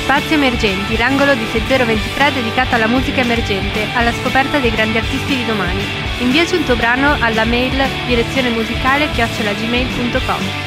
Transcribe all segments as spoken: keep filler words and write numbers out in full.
Spazio Emergenti, l'angolo di sei zero due tre dedicato alla musica emergente, alla scoperta dei grandi artisti di domani. Inviaci un tuo brano alla mail direzione musicale chiocciola gmail punto com.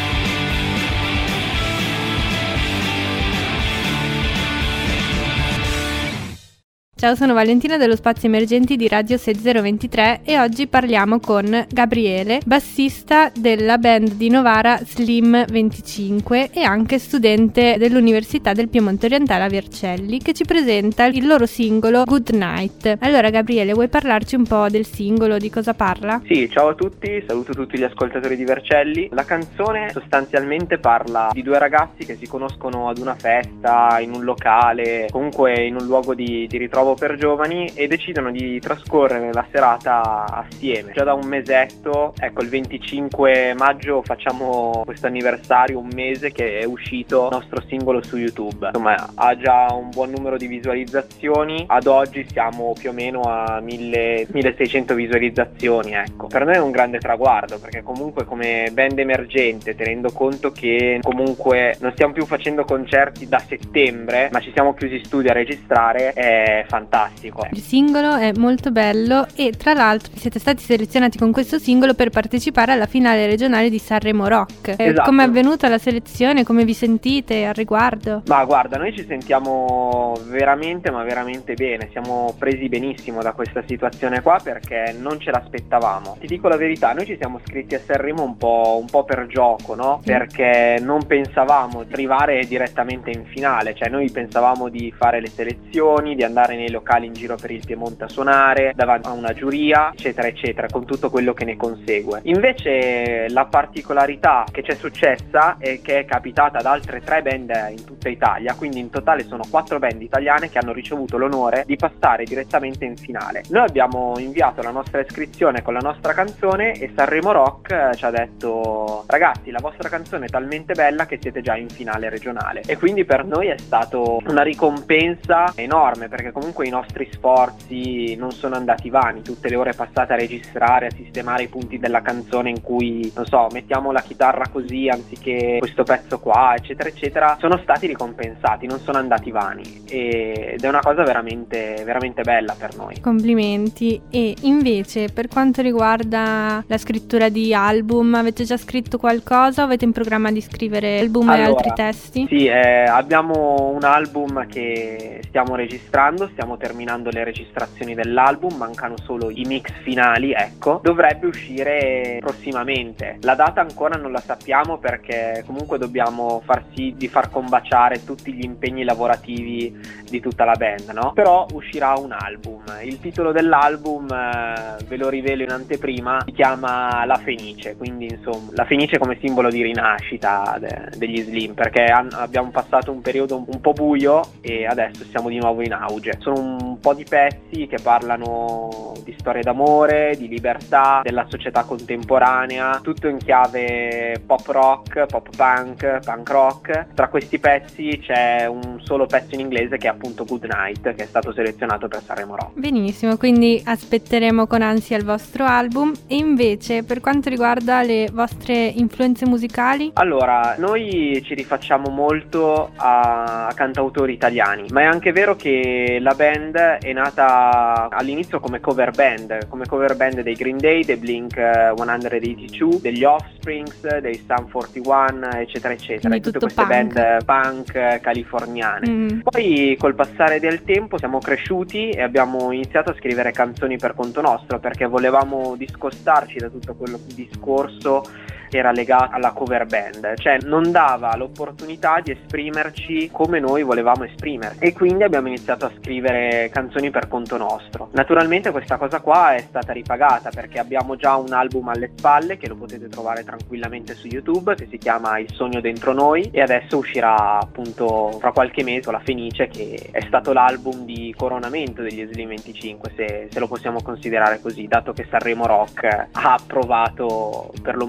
Ciao, sono Valentina dello Spazio Emergenti di Radio sei zero due tre e oggi parliamo con Gabriele, bassista della band di Novara Slim venticinque e anche studente dell'Università del Piemonte Orientale a Vercelli, che ci presenta il loro singolo Good Night. Allora Gabriele, vuoi parlarci un po' del singolo, di cosa parla? Sì, ciao a tutti, saluto tutti gli ascoltatori di Vercelli. La canzone sostanzialmente parla di due ragazzi che si conoscono ad una festa, in un locale, comunque in un luogo di, di ritrovo per giovani, e decidono di trascorrere la serata assieme. Già da un mesetto, ecco, il venticinque maggio facciamo questo anniversario, un mese che è uscito il nostro singolo su YouTube. Insomma, ha già un buon numero di visualizzazioni, ad oggi siamo più o meno a mille milleseicento visualizzazioni, ecco. Per noi è un grande traguardo, perché comunque come band emergente, tenendo conto che comunque non stiamo più facendo concerti da settembre, ma ci siamo chiusi in studio a registrare, è fantastico. Il singolo è molto bello e tra l'altro siete stati selezionati con questo singolo per partecipare alla finale regionale di Sanremo Rock. Esatto. Come è avvenuta la selezione? Come vi sentite al riguardo? Ma guarda, noi ci sentiamo veramente ma veramente bene, siamo presi benissimo da questa situazione qua perché non ce l'aspettavamo. Ti dico la verità, noi ci siamo iscritti a Sanremo un po', un po' per gioco, no? Sì. Perché non pensavamo di arrivare direttamente in finale, cioè noi pensavamo di fare le selezioni, di andare nei locali in giro per il Piemonte a suonare, davanti a una giuria, eccetera eccetera, con tutto quello che ne consegue. Invece la particolarità che c'è successa è che è capitata ad altre tre band in tutta Italia, quindi in totale sono quattro band italiane che hanno ricevuto l'onore di passare direttamente in finale. Noi abbiamo inviato la nostra iscrizione con la nostra canzone e Sanremo Rock ci ha detto: ragazzi, la vostra canzone è talmente bella che siete già in finale regionale. E quindi per noi è stato una ricompensa enorme, perché comunque i nostri sforzi non sono andati vani, tutte le ore passate a registrare, a sistemare i punti della canzone in cui, non so, mettiamo la chitarra così anziché questo pezzo qua, eccetera eccetera, sono stati ricompensati, non sono andati vani, ed è una cosa veramente veramente bella per noi. Complimenti. E invece per quanto riguarda la scrittura di album, avete già scritto qualcosa o avete in programma di scrivere album allora, e altri testi? Sì, eh, abbiamo un album che stiamo registrando, stiamo terminando le registrazioni dell'album, mancano solo i mix finali, ecco. Dovrebbe uscire prossimamente. La data ancora non la sappiamo perché comunque dobbiamo far sì di far combaciare tutti gli impegni lavorativi di tutta la band, no? Però uscirà un album. Il titolo dell'album, eh, ve lo rivelo in anteprima, si chiama La Fenice, quindi insomma la Fenice come simbolo di rinascita de- degli Slim, perché an- abbiamo passato un periodo un, un po' buio e adesso siamo di nuovo in auge. Sono un po' di pezzi che parlano di storie d'amore, di libertà, della società contemporanea, tutto in chiave pop rock, pop punk, punk rock. Tra questi pezzi c'è un solo pezzo in inglese che è appunto Good Night, che è stato selezionato per Sanremo Rock. Benissimo, quindi aspetteremo con ansia il vostro album. E invece per quanto riguarda le vostre influenze musicali? Allora, noi ci rifacciamo molto a cantautori italiani, ma è anche vero che la band è nata all'inizio come cover band, come cover band dei Green Day, dei Blink centottantadue, degli Offsprings, dei Sum quarantuno, eccetera eccetera, Quindi tutte tutto queste punk. band punk californiane. Mm. Poi col passare del tempo siamo cresciuti e abbiamo iniziato a scrivere canzoni per conto nostro, perché volevamo discostarci da tutto quello discorso che era legato alla cover band, cioè non dava l'opportunità di esprimerci come noi volevamo esprimerci, e quindi abbiamo iniziato a scrivere canzoni per conto nostro. Naturalmente questa cosa qua è stata ripagata, perché abbiamo già un album alle spalle che lo potete trovare tranquillamente su YouTube, che si chiama Il Sogno Dentro Noi, e adesso uscirà appunto fra qualche mese La Fenice, che è stato l'album di coronamento degli Slim venticinque, se, se lo possiamo considerare così, dato che Sanremo Rock ha approvato perlomeno una canzone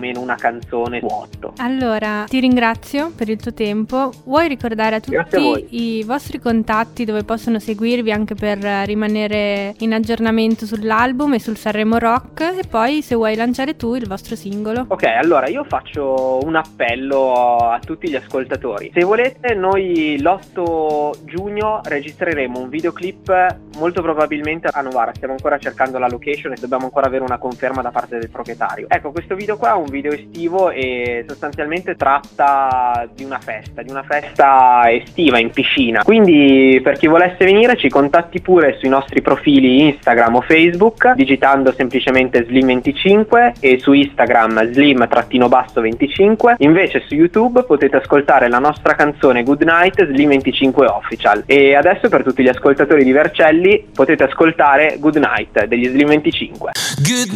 canzone su otto. Allora, ti ringrazio per il tuo tempo. Vuoi ricordare a tutti a i vostri contatti dove possono seguirvi anche per rimanere in aggiornamento sull'album e sul Sanremo Rock, e poi se vuoi lanciare tu il vostro singolo? Ok, allora io faccio un appello a tutti gli ascoltatori. Se volete, noi l'otto giugno registreremo un videoclip molto probabilmente a Novara. Stiamo ancora cercando la location e dobbiamo ancora avere una conferma da parte del proprietario. Ecco, questo video qua è un video estivo e sostanzialmente tratta di una festa, di una festa estiva in piscina. Quindi per chi volesse venire ci contatti pure sui nostri profili Instagram o Facebook digitando semplicemente Slim venticinque e su Instagram Slim-basso venticinque. Invece su YouTube potete ascoltare la nostra canzone Good Night Slim venticinque Official. E adesso per tutti gli ascoltatori di Vercelli potete ascoltare Good Night degli Slim venticinque. Good